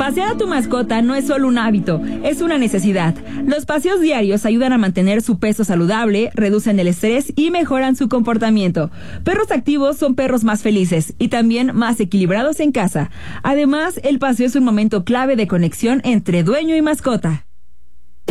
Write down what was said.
Pasear a tu mascota no es solo un hábito, es una necesidad. Los paseos diarios ayudan a mantener su peso saludable, reducen el estrés y mejoran su comportamiento. Perros activos son perros más felices y también más equilibrados en casa. Además, el paseo es un momento clave de conexión entre dueño y mascota.